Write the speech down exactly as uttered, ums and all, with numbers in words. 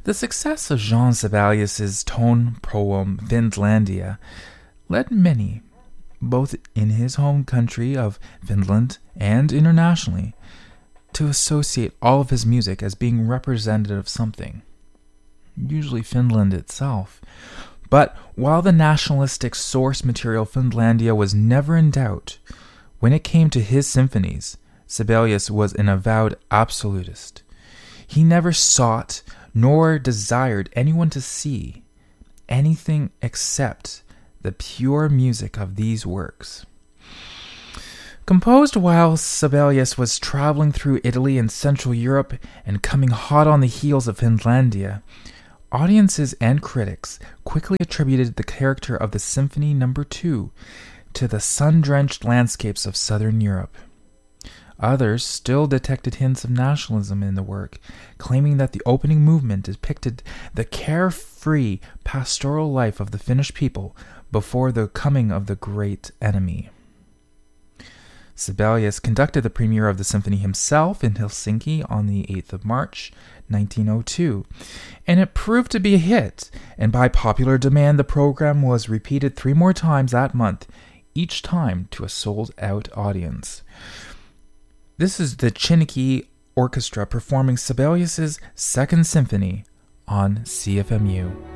The success of Jean Sibelius's tone poem Finlandia led many, both in his home country of Finland and internationally, to associate all of his music as being representative of something, usually Finland itself. But while the nationalistic source material Finlandia was never in doubt, when it came to his symphonies, Sibelius was an avowed absolutist. He never sought nor desired anyone to see anything except the pure music of these works. Composed while Sibelius was traveling through Italy and Central Europe and coming hot on the heels of Finlandia, audiences and critics quickly attributed the character of the Symphony Number Two to the sun-drenched landscapes of Southern Europe. Others still detected hints of nationalism in the work, claiming that the opening movement depicted the carefree pastoral life of the Finnish people before the coming of the great enemy. Sibelius conducted the premiere of the symphony himself in Helsinki on the eighth of March, nineteen oh two, and it proved to be a hit, and by popular demand the program was repeated three more times that month, each time to a sold-out audience. This is the Chiniki Orchestra performing Sibelius's Second Symphony on C F M U.